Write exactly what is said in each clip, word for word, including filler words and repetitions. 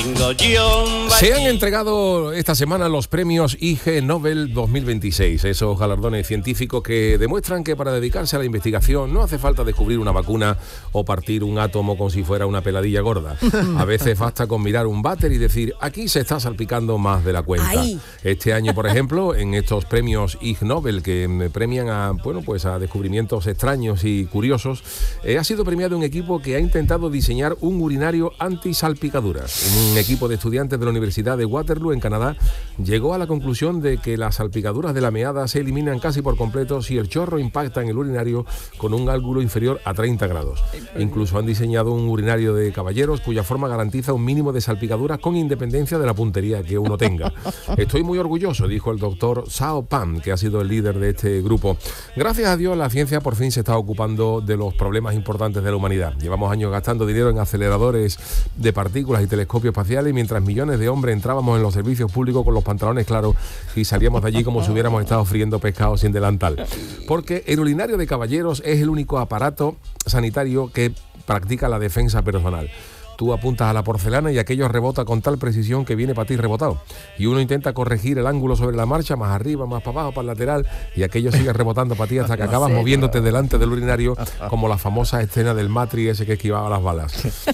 tengo yo un Se han entregado esta semana los premios Ig Nobel dos mil veintiséis, esos galardones científicos que demuestran que para dedicarse a la investigación no hace falta descubrir una vacuna o partir un átomo como si fuera una peladilla gorda. A veces basta con mirar un váter y decir, aquí se está salpicando más de la cuenta. Ay. Este año, por ejemplo, en estos premios Ig Nobel que premian a, bueno, pues a descubrimientos extraños y curiosos, eh, ha sido premiado un equipo que ha intentado diseñar un urinario antisalpicaduras. Un equipo de estudiantes de la Universidad de Waterloo, en Canadá, llegó a la conclusión de que las salpicaduras de la meada se eliminan casi por completo si el chorro impacta en el urinario con un ángulo inferior a treinta grados. Incluso han diseñado un urinario de caballeros cuya forma garantiza un mínimo de salpicaduras con independencia de la puntería que uno tenga. Estoy muy orgulloso, dijo el doctor Sao Pan, que ha sido el líder de este grupo. Gracias a Dios, la ciencia por fin se está ocupando de los problemas importantes de la humanidad. Llevamos años gastando dinero en aceleradores de partículas y telescopios espaciales, mientras millones de hombres entrábamos en los servicios públicos con los pantalones claros y salíamos de allí como si hubiéramos estado friendo pescado sin delantal. Porque el urinario de caballeros es el único aparato sanitario que practica la defensa personal. Tú apuntas a la porcelana y aquello rebota con tal precisión que viene para ti rebotado. Y uno intenta corregir el ángulo sobre la marcha, más arriba, más para abajo, para el lateral, y aquello sigue rebotando para ti hasta que acabas moviéndote delante del urinario, como la famosa escena del Matrix ese que esquivaba las balas.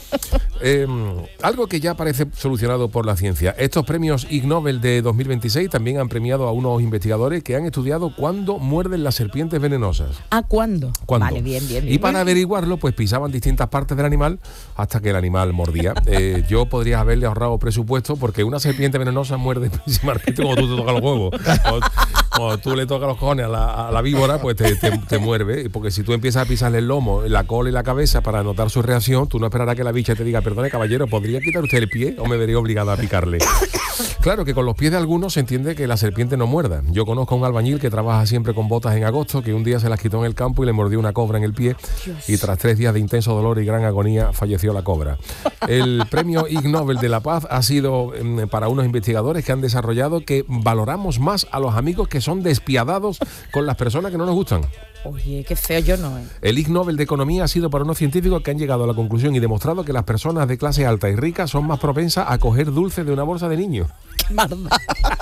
Eh, algo que ya parece solucionado por la ciencia. Estos premios Ig Nobel de dos mil veintiséis también han premiado a unos investigadores que han estudiado cuándo muerden las serpientes venenosas. ¿A cuándo? ¿Cuándo? Vale, bien, bien, bien. Y para averiguarlo, pues pisaban distintas partes del animal hasta que el animal mordía. Eh, yo podría haberle ahorrado presupuesto porque una serpiente venenosa muerde principalmente cuando tú te tocas los huevos. Cuando, cuando tú le tocas los cojones a la, a la víbora, pues te, te, te muerde. Porque si tú empiezas a pisarle el lomo, la cola y la cabeza para notar su reacción, tú no esperarás que la bicha te diga, perdone caballero, ¿podría quitar usted el pie o me vería obligado a picarle? Claro que con los pies de algunos se entiende que la serpiente no muerda. Yo conozco a un albañil que trabaja siempre con botas en agosto, que un día se las quitó en el campo y le mordió una cobra en el pie. Dios. Y tras tres días de intenso dolor y gran agonía falleció la cobra. El premio Ig Nobel de la Paz ha sido eh, para unos investigadores que han desarrollado que valoramos más a los amigos que son despiadados con las personas que no nos gustan. Oye, qué feo, yo no. ¿eh? El Ig Nobel de Economía ha sido para unos científicos que han llegado a la conclusión y demostrado que las personas de clase alta y rica son más propensas a coger dulces de una bolsa de niños. ¡Qué marda!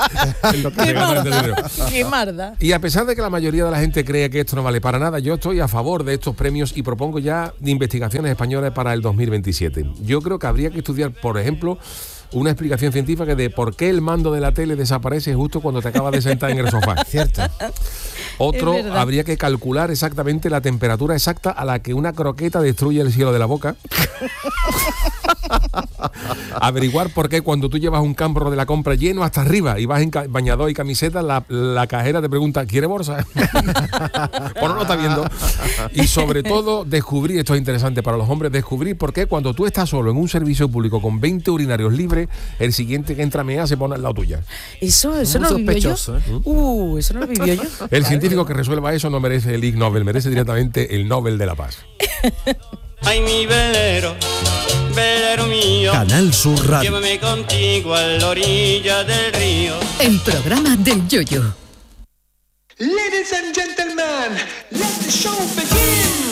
¡Qué marda! ¡Qué marda! Y a pesar de que la mayoría de la gente cree que esto no vale para nada, yo estoy a favor de estos premios y propongo ya investigaciones españolas para el dos mil veintisiete. Yo creo que habría que estudiar, por ejemplo, una explicación científica de por qué el mando de la tele desaparece justo cuando te acabas de sentar en el sofá. Cierto. Otro, habría que calcular exactamente la temperatura exacta a la que una croqueta destruye el cielo de la boca. Averiguar por qué cuando tú llevas un cambro de la compra lleno hasta arriba y vas en ca- bañador y camiseta, la, la cajera te pregunta, ¿quiere bolsa? Pues no lo está viendo. Y sobre todo, descubrir, esto es interesante para los hombres, descubrir por qué cuando tú estás solo en un servicio público con veinte urinarios libres, el siguiente que entra a mear se pone al lado tuya. Eso, eso no lo vivió yo. ¿eh? Uh, eso no lo vivió yo. El científico que resuelva eso no merece el Ig Nobel, merece directamente el Nobel de la Paz. Ay, mi velero, velero mío, Canal Sur Radio. llévame contigo a la orilla del río. El programa del Yoyo. Ladies and gentlemen, let the show begin.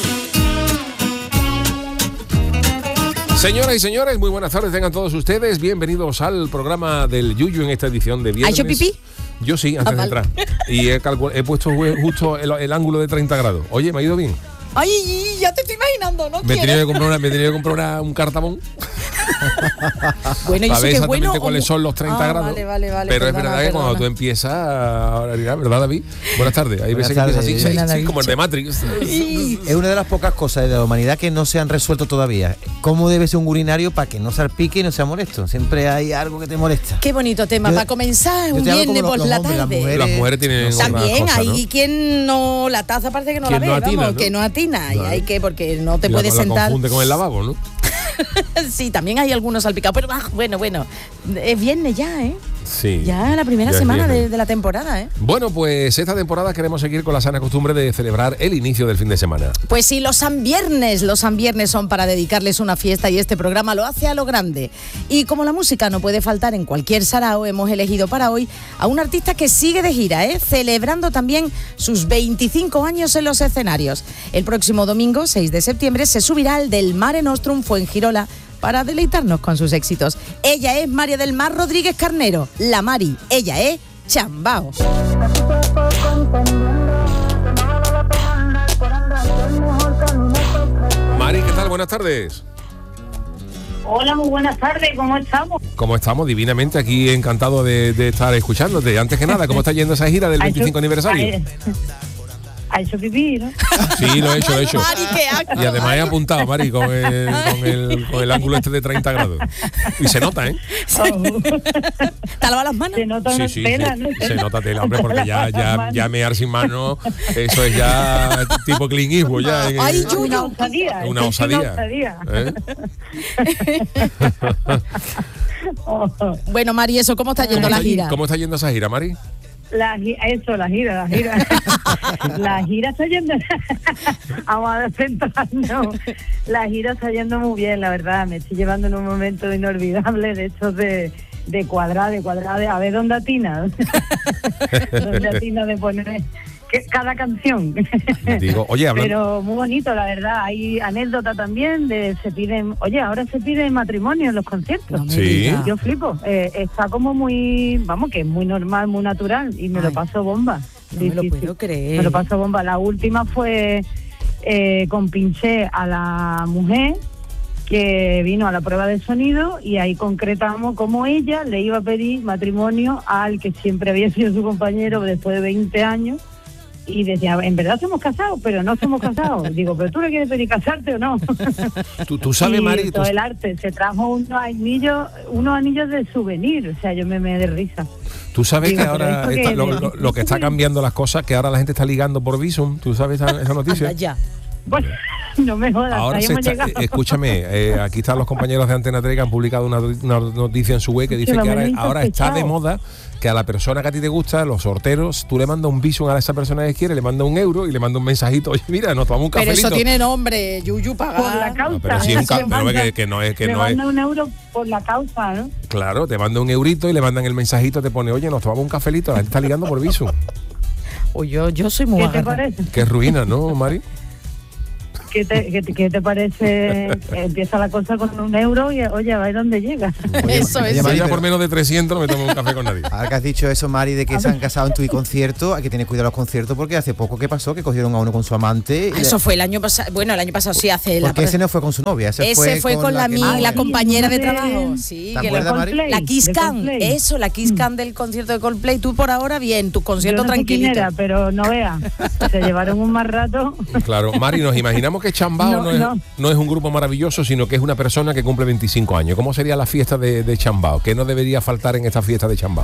Señoras y señores, muy buenas tardes, tengan todos ustedes. Bienvenidos al programa del Yuyu en esta edición de viernes. ¿Ha hecho pipí? Yo sí, antes Ah, de vale. entrar. Y he, calcul- he puesto justo el, el ángulo de treinta grados. Oye, ¿me ha ido bien? Ay, ya te estoy imaginando, ¿no? Me he tenido que comprar, una, me he tenido que comprar una- un cartabón. Bueno, y para eso ver que exactamente bueno. cuáles son los treinta ah, grados. Vale, vale, vale. Pero perdona, es verdad que perdona. cuando tú empiezas a orinar, ¿verdad, David? Buenas tardes. Hay Buenas veces que empieza así, tardes. sí, Buenas sí, como el de tardes. Matrix. Es una de las pocas cosas de la humanidad que no se han resuelto todavía. ¿Cómo debe ser un urinario para que no salpique y no sea molesto? Siempre hay algo que te molesta. Qué bonito tema. Yo- para comenzar yo un te hablo viernes como por los- la los hombres, las tarde. mujeres. Las mujeres tienen otras También cosas, hay ¿no? quien no, la taza parece que no la Quien ve, no atina, vamos, ¿no? que no atina. Y Claro. hay que, porque no te Y la- puedes la sentar. confunde con el lavabo, ¿no? Sí, también hay algunos salpicados. Pero ah, bueno, bueno. Es viernes ya, ¿eh? Sí. Ya la primera Ya es semana viernes. de, de la temporada, ¿eh? Bueno, pues esta temporada queremos seguir con la sana costumbre de celebrar el inicio del fin de semana. Pues sí, los San Viernes, los San Viernes son para dedicarles una fiesta y este programa lo hace a lo grande. Y como la música no puede faltar en cualquier sarao, hemos elegido para hoy a un artista que sigue de gira, ¿eh? Celebrando también sus veinticinco años en los escenarios. El próximo domingo, seis de septiembre, se subirá al del Mare Nostrum Fuengirola para deleitarnos con sus éxitos. Ella es María del Mar Rodríguez Carnero, la Mari. Ella es Chambao. Mari, ¿qué tal? Buenas tardes. Hola, muy buenas tardes, ¿cómo estamos? ¿Cómo estamos? Divinamente, aquí encantado de, de estar escuchándote. Antes que nada, ¿cómo está yendo esa gira del veinticinco aniversario? Ha hecho pipí, ¿no? Sí, lo he hecho, lo he hecho. Mari, qué acto. Y además he apuntado, Mari, con el, con el, con el ángulo este de treinta grados. Y se nota, ¿eh? Oh. ¿Te lavas las manos? Se nota Sí, una sí, tela, sí. ¿no? Se nota tela, hombre, porque ya, ya, ya mear sin manos, eso es ya tipo Clint Eastwood, ya. en- Ay, yo- Una osadía. Una es osadía. Una osadía. ¿Eh? Oh. Bueno, Mari, eso, ¿cómo está yendo ¿Cómo la está- gira? ¿Cómo está yendo esa gira, Mari? La, gi- eso, la gira, la gira. La gira está yendo... Vamos a centrarnos. La gira está yendo muy bien, la verdad. Me estoy llevando en un momento inolvidable de estos de, de cuadrar, de cuadrar, de a ver dónde atina. Dónde atina de poner que- cada canción. Digo, oye, hablando... Pero muy bonito, la verdad. Hay anécdota también de se piden... Oye, ahora se piden matrimonio en los conciertos. No me Sí. digas. Yo flipo, eh, está como muy, vamos, que es muy normal, muy natural y me Ay, lo paso bomba. no Sí, me lo sí, puedo sí. creer. Me lo paso bomba. La última fue eh, con Pinché a la mujer que vino a la prueba de sonido y ahí concretamos cómo ella le iba a pedir matrimonio al que siempre había sido su compañero después de veinte años. Y decía, en verdad somos casados, pero no somos casados. Digo, ¿pero tú le quieres pedir casarte o no? Tú, tú sabes, Y Mari, tú- todo el arte. Se trajo unos anillos, unos anillos de souvenir. O sea, yo me me de risa. tú sabes Digo, que ahora pero esto está- que- lo, lo- lo que está cambiando las cosas, que ahora la gente está ligando por Visum. ¿Tú sabes esa, esa noticia? Anda ya. Bueno, no me jodas, Ahora ahí se hemos está, llegado. eh, escúchame, eh, aquí están los compañeros de Antena tres que han publicado una, una noticia en su web que dice Sí, que lo ahora, hemos ahora está de sospechado. moda que a la persona que a ti te gusta, los sorteros, tú le mandas un visum a esa persona que quiere, le mandas un euro y le mandas un mensajito, oye, mira, nos tomamos un Pero cafelito. eso tiene nombre, Yuyu, Por la pagar. causa. No, pero sí, un ca- Le pero manda- que, que no es que le no es. manda un euro por la causa, ¿no? Claro, te manda un eurito y le mandan el mensajito, te pone, oye, nos tomamos un cafelito, la gente está ligando por visum. O yo, yo soy muy ¿Qué te agarrada. parece? Qué ruina, ¿no, Mari? ¿Qué te, qué, te- qué te parece? Empieza la cosa con un euro y, oye, a ver dónde llega. Eso Oye, es. Si Mari, ya pero- por menos de trescientos no me tomo un café con nadie. Ahora que has dicho eso, Mari, de que se han casado en tu concierto, hay que tener cuidado los conciertos porque hace poco que pasó que cogieron a uno con su amante. y le- Eso fue el año pasado. Bueno, el año pasado sí hace la. porque ese no fue con su novia, ese, Ese fue con la, que mi- no- la compañera de de- trabajo. Sí, ¿Te que acuerdas, la, Mari? Coldplay, la Kiss de Cam, Coldplay. eso, la Kiss Cam del concierto de Coldplay. Tú por ahora bien, tu concierto Yo no sé quién tranquilito. era, pero no vea. Se llevaron un mal rato. Claro, Mari, nos imaginamos que Chambao no, No, es, no. no es un grupo maravilloso, sino que es una persona que cumple veinticinco años. ¿Cómo sería la fiesta de, de Chambao? ¿Qué no debería faltar en esta fiesta de Chambao?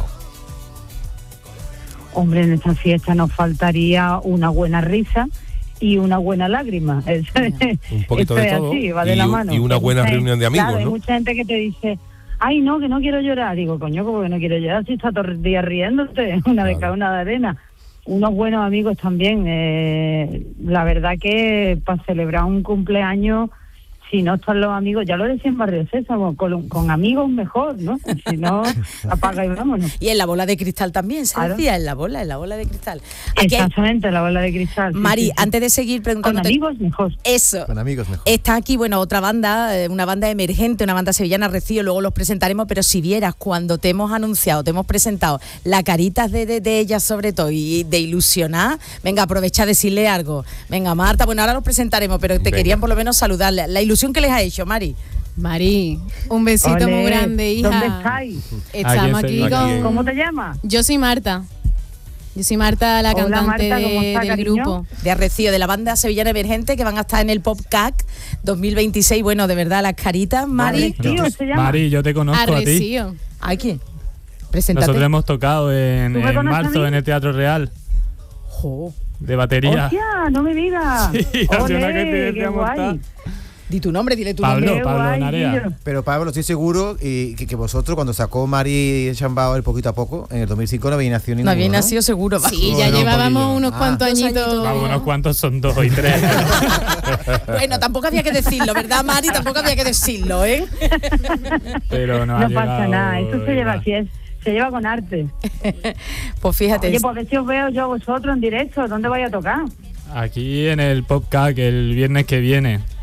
Hombre, en esta fiesta nos faltaría una buena risa y una buena lágrima. Eso es- Un poquito eso de es todo así, va de y la un- mano. y una Hay buena mucha reunión de gente- amigos, claro, ¿no? Hay mucha gente que te dice, ay, no, que no quiero llorar. Digo, coño, como que no quiero llorar si está todo el día riéndote, una de Claro. cada una de arena. Unos buenos amigos también. Eh, la verdad que para celebrar un cumpleaños, si no están los amigos, ya lo decía en Barrio Sésamo, con, con amigos mejor, ¿no? Si no, apaga y vámonos. Y en la bola de cristal también, se Claro. decía, en la bola, en la bola de cristal. Aquí hay- Exactamente, la bola de cristal. sí, Mari, sí, sí. antes de seguir Con preguntándote. amigos mejor. Eso. Con amigos mejor. Está aquí, bueno, otra banda, eh, una banda emergente, una banda sevillana, Rocío, luego los presentaremos, pero si vieras cuando te hemos anunciado, te hemos presentado la caritas de, de, de ellas sobre todo y de ilusionar, venga, aprovecha a decirle algo. Venga, Marta, bueno, ahora los presentaremos, pero te Venga. querían por lo menos saludar. La, la ilusión que les ha hecho, Mari. Mari, un besito Ole, muy grande, hija. ¿Dónde estáis? Estamos Aquí aquí en- con... aquí en- ¿Cómo te llamas? Yo soy Marta. Yo soy Marta, la Hola, cantante Marta, ¿cómo de- está, del cariño? grupo. De Arrecío, de la banda sevillana emergente que van a estar en el Pop C A C dos mil veintiséis. Bueno, de verdad, las caritas, Mari. Arrecío se llama. Mari, yo te conozco a ti. Arrecío. ¿A quién? Preséntate. Nosotros hemos tocado en, ¿Tú me en conoces a marzo mí? en el Teatro Real Jo, de batería. ¡Hostia, no me digas! Sí, hace una que te ¡Ole, qué decíamos guay! tal. di tu nombre, dile tu Pablo, nombre. Qué Pablo guay, Narea. tío. Pero Pablo, estoy seguro y que, que vosotros cuando sacó Mari Chambao el poquito a poco, en el dos mil cinco no había nacido No ninguno, había ¿no? nacido seguro. Sí, ya Bueno, un llevábamos poquillo. unos Ah. cuantos Dos añitos. añitos. Vamos, unos cuantos son dos y tres. Bueno, tampoco había que decirlo, ¿verdad, Mari? Tampoco había que decirlo, ¿eh? Pero no, No ha pasa llegado nada, eso se lleva igual. así, es, se lleva con arte. Pues fíjate. Oye, pues a ver si os veo yo a vosotros en directo, ¿dónde vais a tocar? Aquí en el podcast el viernes que viene.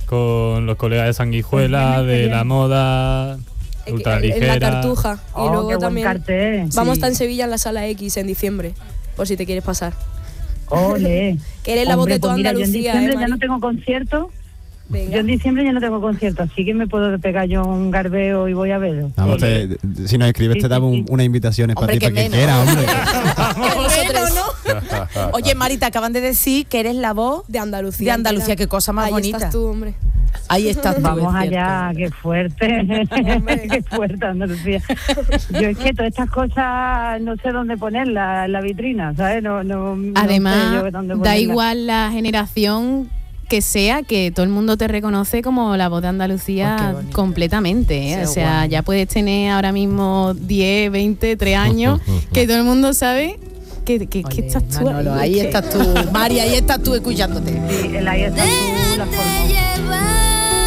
con los colegas de Sanguijuela, de la moda, ultraligera. En la Cartuja. Oh, y luego qué buen también cartel. vamos a Sí. estar en Sevilla en la Sala X en diciembre, por si te quieres pasar. Ole. Que eres la voz Hombre, de toda pues mira, yo en Andalucía, diciembre ¿eh, ya Mari? no tengo concierto. Venga. Yo en diciembre ya no tengo concierto, así que me puedo pegar yo un garbeo y voy a verlo. Vamos, te- si nos escribes Sí, te sí, damos sí. un- unas invitaciones para Hombre, ti, que para quien menos. quiera, hombre. Vosotros, ¿no? Oye, Mari, te acaban de decir que eres la voz De Andalucía. de Andalucía. entera. Qué cosa más Ahí bonita. estás tú, hombre. Ahí estás tú, Vamos es cierto. allá, qué fuerte, qué fuerte Andalucía. Yo es que todas estas cosas no sé dónde ponerlas en la vitrina, ¿sabes? No, no, no Además, sé yo dónde da ponerlas. igual la generación que sea, que todo el mundo te reconoce como la voz de Oh, Andalucía qué bonito. completamente, ¿eh? Qué O sea, guay. ya puedes tener ahora mismo diez, veinte, tres años que todo el mundo sabe que, que, que Ole, estás tú Manolo, ahí que- estás tú, Mari, ahí estás tú escuchándote. Sí, el ahí está tú, la forma.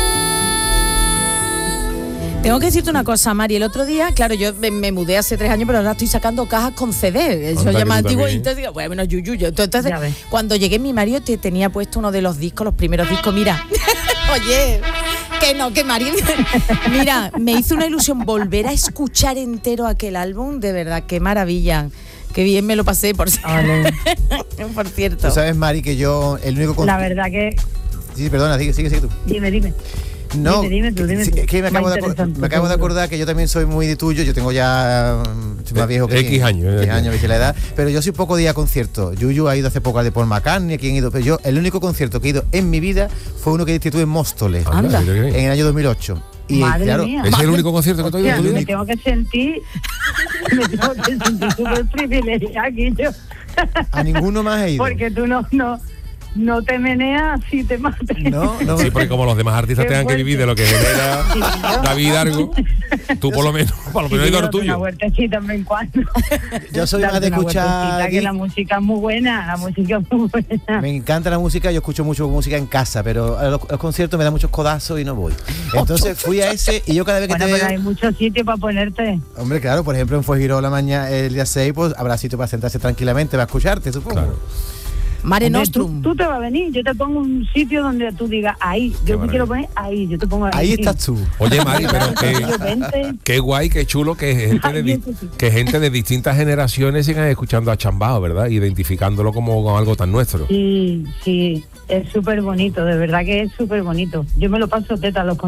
Tengo que decirte una cosa, Mari. El otro día, claro, yo me, me mudé hace tres años, pero ahora estoy sacando cajas con C D. Eso Anda, ya que más tú antiguo. Y también. entonces digo, bueno, yuyu, yo. Entonces, Ya ves. cuando llegué, mi marido te tenía puesto uno de los discos, los primeros discos. Mira, oye, que no, que Mari. Mira, me hizo una ilusión volver a escuchar entero aquel álbum. De verdad, qué maravilla. Qué bien me lo pasé, por, Ole. por cierto. Tú sabes, Mari, que yo, el único... La con- verdad que... Sí, perdona, sigue, sigue, sigue tú. Dime, dime. No, Dime, dime tú, dime sí, tú. es que me acabo, Más de, acor- interesante, me acabo de seguro. acordar que yo también soy muy de tuyo. Yo tengo ya mm, soy más viejo que X años, X eh. años, viste la edad. Pero yo soy poco de ir a conciertos. Yuyu ha ido hace poco al de Paul McCartney, aquí han ido. Pero yo, el único concierto que he ido en mi vida fue uno que diste tú en Móstoles, Anda. mira qué bien. en el año dos mil ocho. Y Madre claro, mía. ¿Ese es el único concierto que tú has ido Hostia, en tu me vida? tengo que sentir... Me tengo que sentir súper privilegiada aquí yo. a ninguno más he ido. Porque tú no, no, no te meneas si te mates. No, no. Sí, porque como los demás artistas Qué tengan que fuerte. vivir de lo que genera Sí, yo- David Hidalgo, tú por lo menos, por lo Sí, menos hay yo lo doy una tuyo. vueltecita de vez en cuando. Yo soy más Darte de una escuchar vueltecita, que di- la música es muy buena, la música es muy buena. Me encanta la música, yo escucho mucho música en casa, pero a los, a los conciertos me da muchos codazos y no voy. Entonces fui a ese y yo cada vez que Bueno, te pero veo... hay muchos sitios para ponerte. Hombre, claro, por ejemplo en Fuengirola mañana el día seis, pues habrá sitio para sentarse tranquilamente, para escucharte, supongo. Claro. Mare Hombre, Nostrum. Tú, tú te vas a venir, yo te pongo un sitio donde tú digas ahí, yo me maravilla. quiero poner ahí, yo te pongo ahí. Ahí estás tú. Oye, Mari, pero Yo, qué, vente. qué guay, qué chulo que gente, de, Ay, di- eso sí. que gente de distintas generaciones sigan escuchando a Chambao, ¿verdad? Identificándolo como algo tan nuestro. Sí, sí, es súper bonito, de verdad que es súper bonito. Yo me lo paso teta a los